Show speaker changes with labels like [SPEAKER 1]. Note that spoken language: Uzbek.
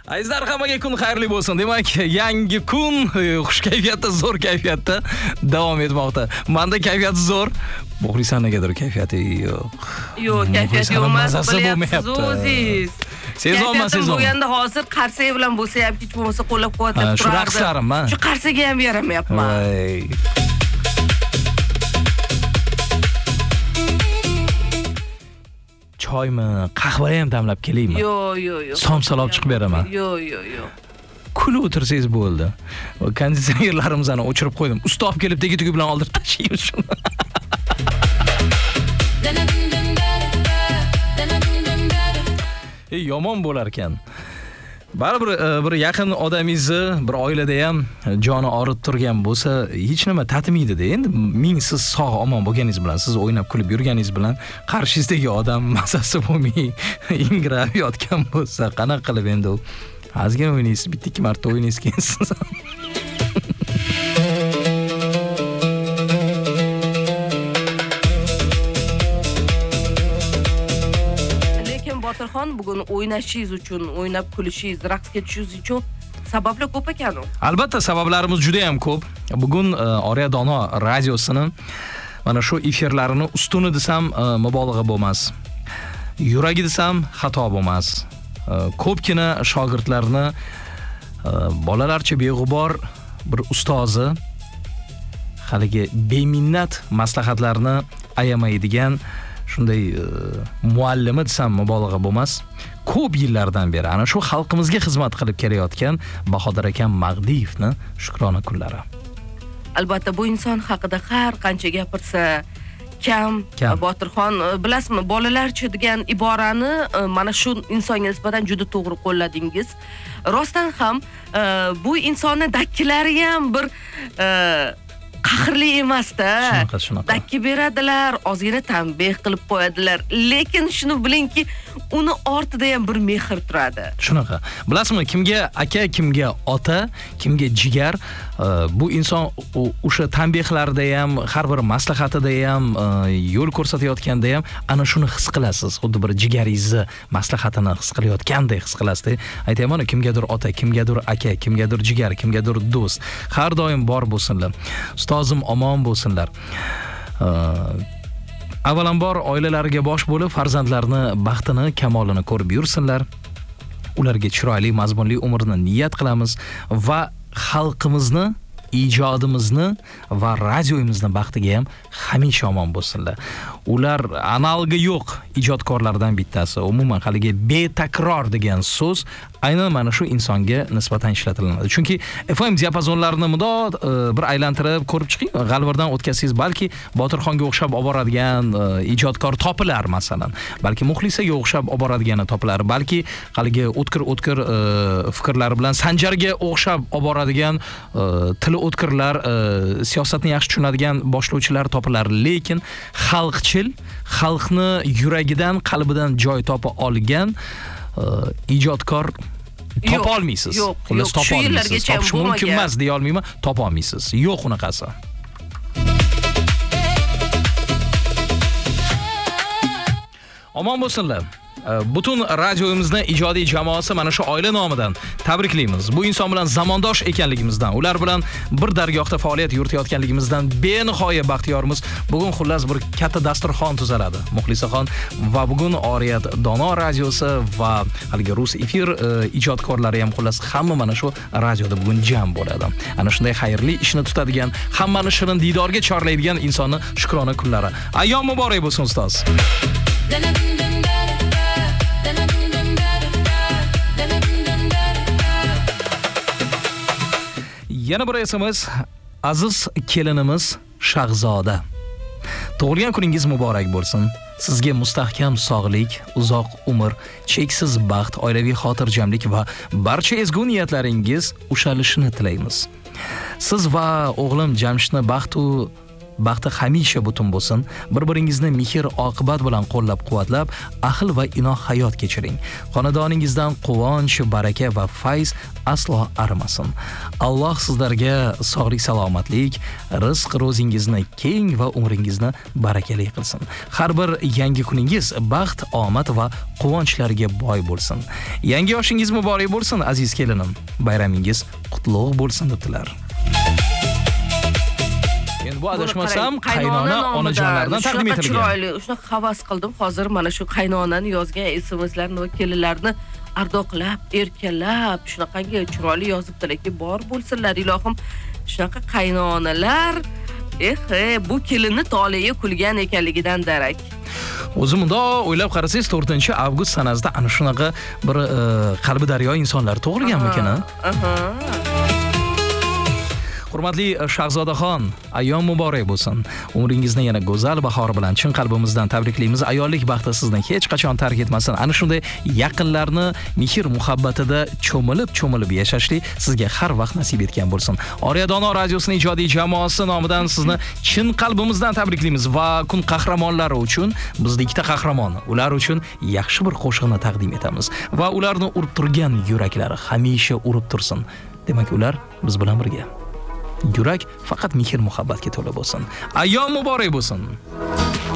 [SPEAKER 1] Azizlar, hammaga kun xayrli bo'lsin. Demak, yangi kun xush kayfiyatda, zo'r kayfiyatda davom etmoqda. Menda kayfiyat zo'r. Muxlislar negadir kayfiyati yo'q.
[SPEAKER 2] Yo'q, kayfiyat yo'q emas.
[SPEAKER 1] Bilyapsiz. Sezonman.
[SPEAKER 2] Bo'lganda hozir qarsak bilan bo'lsa ham hech bo'lmasa qo'llab-quvvatlab turardi.
[SPEAKER 1] Shu raqslarimmi?
[SPEAKER 2] Shu qarsaga ham beramayapman.
[SPEAKER 1] Choymi, qahva ham damlab kelaymi?
[SPEAKER 2] Yo'q.
[SPEAKER 1] Somsalab chiqib beraman.
[SPEAKER 2] Yo'q.
[SPEAKER 1] Kulib o'tirsangiz bo'ldi. Konditsionerlarimizni o'chirib qo'ydim. Usta olib kelib tegi bilan oldirib tashlaymiz shuni. Yomon bo'lar ekan. Baribir bir yaqin odamingizni, bir oilada ham joni og'rib turgan bo'lsa, hech nima tatimaydi-da. Endi ming siz sog' omon bo'lganingiz bilan, siz o'ynab kulib yurganingiz bilan qarshingizdagi odam mazasi bo'lmay ingrab yotgan bo'lsa, qanaqa qilib endi u ozgina o'ynaysiz, bitta ikki marta o'ynaysiz keyin siz.
[SPEAKER 2] Botirxon, bugun o'ynashingiz uchun, o'ynab kulishingiz, raqsga tushishingiz uchun sabablar ko'p ekan.
[SPEAKER 1] Albatta, sabablarimiz juda ham ko'p. Bugun Oriya Dono radiosini mana shu efirlarini ustuni desam mubolag'a bo'lmas. Yuragi desam xato bo'lmas. Ko'pgina shogirdlarni bolalarcha beg'ubor bir ustozi haligi beminnat maslahatlarni ayamaydigan shunday muallimi desam mubolag'a bo'lmas. Ko'p yillardan beri ana shu xalqimizga xizmat qilib kelayotgan Bahodir akam Magdiyevni shukrona kunlari.
[SPEAKER 2] Albatta, bu inson haqida har qancha gapirsa kam. Botirxon, bilasizmi, bolalarcha degan iborani mana shu insonga nisbatan juda to'g'ri qo'lladingiz. Rostdan ham bu insonni dakkilari ham bir qahrli emas-da.
[SPEAKER 1] Shunaqa.
[SPEAKER 2] Dakki beradilar, ozgina tanbeh qilib qo'yadilar. Lekin shuni bilingki, uni ortida ham bir mehr turadi.
[SPEAKER 1] Shunaqa. Bilasizmi, kimga aka, kimga ota, kimga jigar, bu inson o'sha tanbehlarida ham, har bir maslahatida ham, yo'l ko'rsatayotganda ham ana shuni his qilasiz. Xuddi bir jigaringizni maslahatini his qilayotgandek his qilasiz. Aytayman, kimgadir ota, kimgadir aka, kimgadir jigar, kimgadir do'st, har doim bor bo'lsinlar. Ustozim omon bo'lsinlar. Avvalambor oilalariga bosh bo'lib, farzandlarni baxtini, kamolini ko'rib yursinlar. Ularga chiroyli, mazmunli umrni niyat qilamiz va xalqimizni, ijodimizni va radioimizni baxtiga ham hamisha omon bo'lsinlar. Ular analgi yo'q ijodkorlardan bittasi. Umuman haligi betakror degan so'z aynan mana shu insonga nisbatan ishlatiladi. Chunki FM diapazonlarini mudod bir aylantirib ko'rib chiqing, g'alvirdan o'tkazsangiz balki Botirxonga o'xshab olib boradigan ijodkor topilar masalan. Balki Muxlisaga o'xshab olib boradigani topilar, balki haligi o'tkir fikrlari bilan Sanjarga o'xshab olib boradigan tili o'tkirlar, siyosatni yaxshi tushunadigan boshlovchilar topilar. Lekin xalqchil, xalqni yuragidan, qalbidan joy topa olgan ijodkor topa olmaysiz. Xullas topa olmaysiz. Topish mumkin emas deya olmayman, topa olmaysiz. Yo'q unaqasi. Omon bo'lsinlar. Butun radioimizni ijodiy jamoasi mana shu oila nomidan tabriklaymiz. Bu inson bilan zamondosh ekanligimizdan, ular bilan bir dargohda faoliyat yuritayotganligimizdan benihoya baxtiyormiz. Bugun xullas bir katta dasturxon tuzaladi. Muxlisaxon va bugun Oriyat Dono radiosi va haligi rus efir ijodkorlari ham xullas hamma mana shu radioda bugun jam bo'ladi. Ana shunday xayrli ishni tutadigan, hammani shirin diydorga chorlaydigan insonni shukrona kunlari. Ayyom muborak bo'lsin ustoz. Yana bir SMS. Aziz kelinimiz Shahzoda. Tug'ilgan kuningiz muborak bo'lsin. Sizga mustahkam sog'lik, uzoq umr, cheksiz baxt, oilaviy xotirjamlik va barcha ezgu niyatlaringiz ushalishini tilaymiz. Siz va o'g'lim Jamshidni baxt u baxti hamisha butun bo'lsin. Bir-biringizni mehr oqibat bilan qo'llab-quvvatlab, ahil va inoq hayot kechiring. Xonadoningizdan quvonch, baraka va fayz aslo arimasin. Alloh sizlarga sog'lik, salomatlik, rizq ro'zingizni keng va umringizni barakali qilsin. Har bir yangi kuningiz baxt, omad va quvonchlarga boy bo'lsin. Yangi yoshingiz muborak bo'lsin aziz kelinim. Bayramingiz qutlug' bo'lsin debdilar. Endi bu adashmasam qaynona onajonlardan taqdim etilgan.
[SPEAKER 2] Chiroyli, shunaqa havas qildim. Hozir mana shu qaynonani yozgan SMSlarni va kelinlarni ardoqlab, erkalab, shunaqangi chiroyli yozibdilarki, bor bo'lsinlar ilohim. Shunaqa qaynonalar, bu kelinni toliga kulgan ekanligidan darak.
[SPEAKER 1] O'zim bundoq o'ylab qarasangiz 4-avgust sanasida ana shunaqa bir qalbi daryo insonlar tug'ilganmikan? Hurmatli Shahzodaxon, ayyom muborak bo'lsin. Umringizni yana go'zal bahor bilan chin qalbimizdan tabriklaymiz. Ayollik baxti sizni hech qachon tark etmasin. Ana shunday yaqinlarni mehr muhabbatida cho'milib yashashlik sizga har vaqt nasib etgan bo'lsin. Oriya Dono radiosining ijodiy jamoasi nomidan sizni chin qalbimizdan tabriklaymiz va kun qahramonlari uchun bizda ikkita qahramon, ular uchun yaxshi bir qo'shiqni taqdim etamiz va ularni urib turgan yuraklari hamisha urib tursin. Demak, ular biz bilan birga. Yurak faqat mehr muhabbatga to'la bo'lsin. Ayyom muborak bo'lsin.